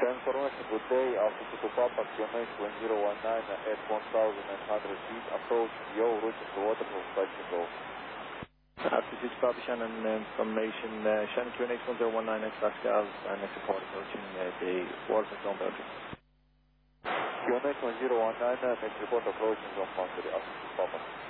information, good day, altitude to Papa, QNH 1019 at 1,900 feet, approach Yo, routing to waterfall, touch and go. Altitude to Papa, Shannon, information, Shannon QNH 1019 at Pascal, and next report approaching the waterfall zone boundary. QNH 1019, next report approaching zone boundary, altitude to Papa.